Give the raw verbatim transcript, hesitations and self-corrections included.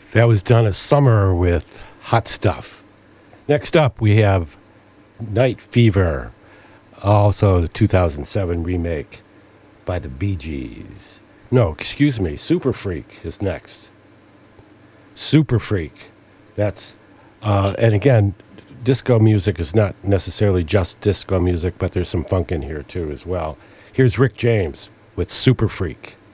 That was Donna Summer with Hot Stuff. Next up, we have Night Fever, also the two thousand seven remake by the Bee Gees. No, excuse me, Super Freak is next. Super Freak. That's, uh, and again, disco music is not necessarily just disco music, but there's some funk in here too as well. Here's Rick James with Super Freak.